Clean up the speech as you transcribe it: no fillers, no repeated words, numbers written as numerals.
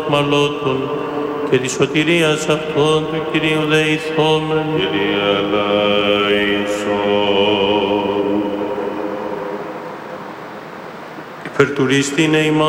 εχμαλώτων και της σωτηρίας αυτών του Κυρίου δεηθόμεν. Κύριε ελέησον. Υπερτουρίστην ημών